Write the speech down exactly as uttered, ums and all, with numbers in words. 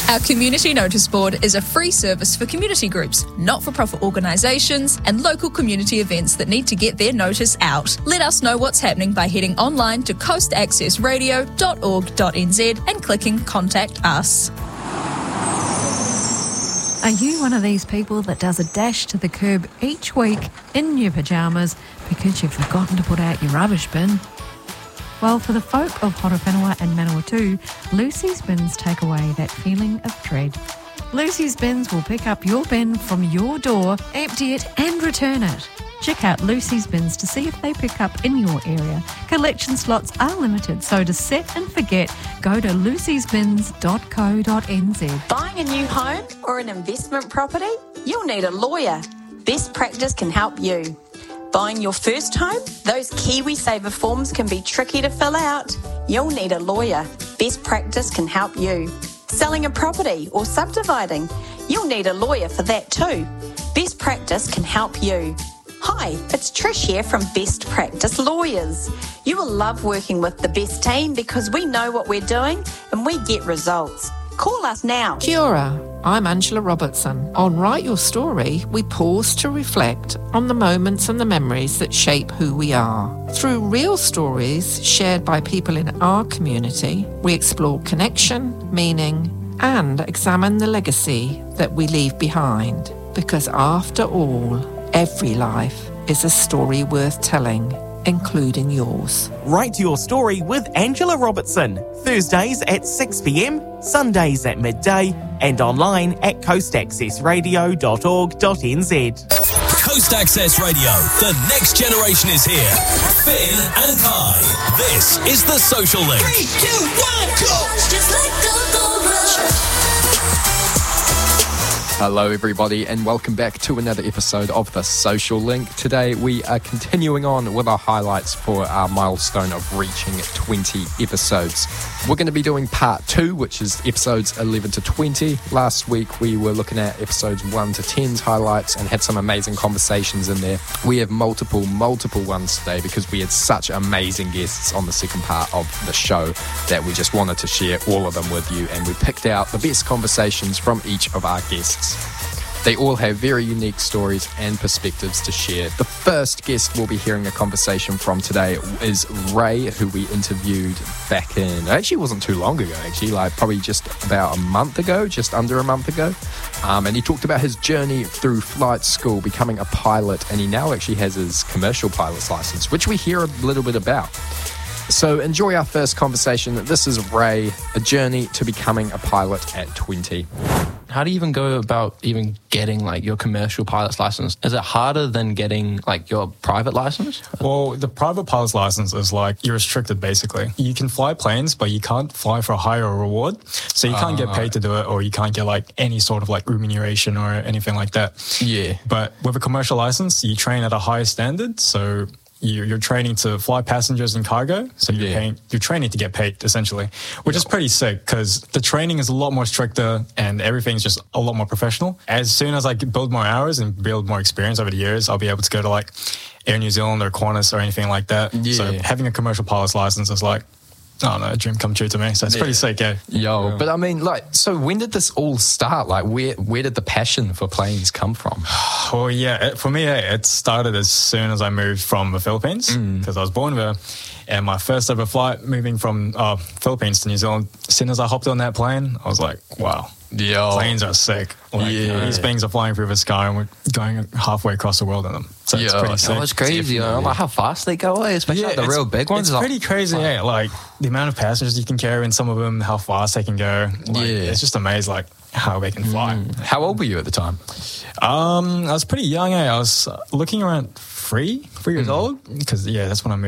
Our community notice board is a free service for community groups, not-for-profit organisations and local community events that need to get their notice out. Let us know what's happening by heading online to coast access radio dot org dot n z and clicking Contact Us. Are you one of these people that does a dash to the curb each week in your pyjamas because you've forgotten to put out your rubbish bin? Well, for the folk of Horowhenua and Manawatu, Lucy's Bins take away that feeling of dread. Lucy's Bins will pick up your bin from your door, empty it and return it. Check out Lucy's Bins to see if they pick up in your area. Collection slots are limited, so to set and forget, go to lucys bins dot co dot n z. Buying a new home or an investment property? You'll need a lawyer. Best Practice can help you. Buying your first home? Those KiwiSaver forms can be tricky to fill out. You'll need a lawyer. Best Practice can help you. Selling a property or subdividing? You'll need a lawyer for that too. Best Practice can help you. Hi, it's Trish here from Best Practice Lawyers. You will love working with the best team because we know what we're doing and we get results. Call us now. Kia ora, I'm Angela Robertson. On Write Your Story, we pause to reflect on the moments and the memories that shape who we are. Through real stories shared by people in our community, we explore connection, meaning, and examine the legacy that we leave behind. Because after all, every life is a story worth telling, including yours. Write Your Story with Angela Robertson. Thursdays at six p m, Sundays at midday, and online at coast access radio dot org dot n z. Coast Access Radio, the next generation is here. Finn and Kai. This is The Social Link. Three, two, one, go! Just let go, go rush. Hello everybody and welcome back to another episode of The Social Link. Today we are continuing on with our highlights for our milestone of reaching twenty episodes. We're going to be doing part two, which is episodes eleven to twenty. Last week we were looking at episodes one to ten's highlights and had some amazing conversations in there. We have multiple, multiple ones today because we had such amazing guests on the second part of the show that we just wanted to share all of them with you, and we picked out the best conversations from each of our guests. They all have very unique stories and perspectives to share. The first guest we'll be hearing a conversation from today is Ray, who we interviewed back in, actually it wasn't too long ago, actually, like probably just about a month ago, just under a month ago. Um, and he talked about his journey through flight school, becoming a pilot, and he now actually has his commercial pilot's license, which we hear a little bit about. So enjoy our first conversation. This is Ray, a journey to becoming a pilot at twenty. How do you even go about even getting like your commercial pilot's license? Is it harder than getting like your private license? Well, the private pilot's license is like you're restricted basically. You can fly planes, but you can't fly for a higher reward. So you can't uh, get paid to do it, or you can't get like any sort of like remuneration or anything like that. Yeah. But with a commercial license, you train at a higher standard. So you're training to fly passengers and cargo, so you're, yeah. paying, you're training to get paid, essentially, which yep. is pretty sick because the training is a lot more stricter and everything's just a lot more professional. As soon as I build more hours and build more experience over the years, I'll be able to go to like Air New Zealand or Qantas or anything like that. Yeah. So having a commercial pilot's license is like, I don't know, a dream come true to me. So it's yeah. pretty sick, yeah. Yo, but I mean, like, so when did this all start? Like, where where did the passion for planes come from? Well, yeah, it, for me, yeah, it started as soon as I moved from the Philippines, because mm. I was born there. And my first ever flight, moving from uh, Philippines to New Zealand, as soon as I hopped on that plane, I was like, wow. Yo. Planes are sick. Like, yeah. These things are flying through the sky and we're going halfway across the world in them. So it's pretty sick. Oh, it's crazy. You know, like how fast they go, especially yeah, like the real big ones. It's pretty crazy, yeah. Like the amount of passengers you can carry in some of them, how fast they can go. Like, yeah. It's just amazing, like how they can fly. Mm. How old were you at the time? Um, I was pretty young, eh? I was looking around three, three years mm. old. Because, yeah, that's when I moved.